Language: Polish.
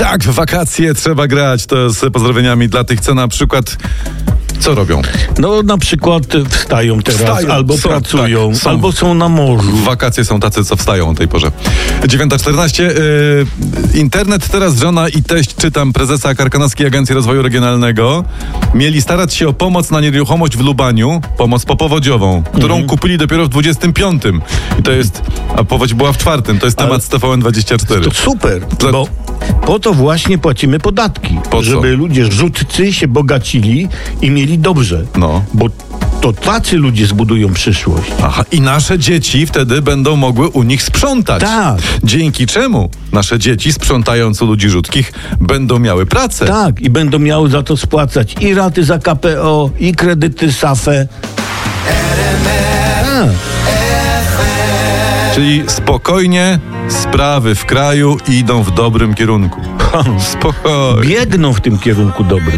Tak, w wakacje trzeba grać. To z pozdrowieniami dla tych, co na przykład... Co robią? No na przykład wstają teraz, albo są, pracują, tak, albo są na morzu. W wakacje są tacy, co wstają o tej porze. 9:14. Internet teraz, żona i teść, czytam, prezesa Karkonoskiej Agencji Rozwoju Regionalnego, mieli starać się o pomoc na nieruchomość w Lubaniu, pomoc popowodziową, którą kupili dopiero w 25. I to jest, a powódź była w 4. To jest temat z TVN24. To super, bo po to właśnie płacimy podatki, Po co? żeby ludzie rzutcy się bogacili i mieli dobrze. No. Bo to tacy ludzie zbudują przyszłość. Aha, i nasze dzieci wtedy będą mogły u nich sprzątać. Tak. Dzięki czemu nasze dzieci, sprzątając u ludzi rzutkich, będą miały pracę. Tak, i będą miały za to spłacać i raty za KPO, i kredyty SAFE. Czyli spokojnie, sprawy w kraju idą w dobrym kierunku. Spokojnie. Biegną w tym kierunku dobrym.